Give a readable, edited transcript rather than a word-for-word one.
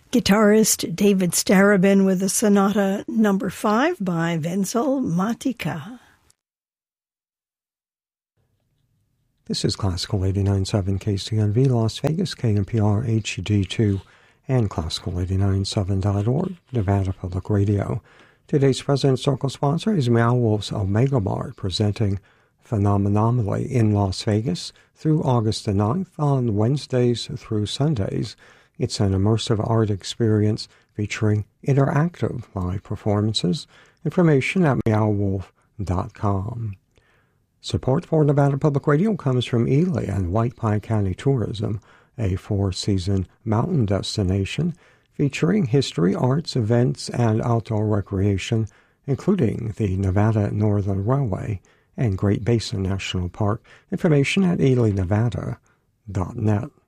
Guitarist David Starobin with the Sonata No. 5 by Wenzel Matica. This is Classical 89.7 KCNV, Las Vegas, KNPR HD2, and Classical89.7.org, Nevada Public Radio. Today's President's Circle sponsor is Meow Wolf's Omega Bar, presenting Phenomenally in Las Vegas through August the 9th on Wednesdays through Sundays. It's an immersive art experience featuring interactive live performances. Information at meowwolf.com. Support for Nevada Public Radio comes from Ely and White Pine County Tourism, a four-season mountain destination featuring history, arts, events, and outdoor recreation, including the Nevada Northern Railway and Great Basin National Park. Information at elynevada.net.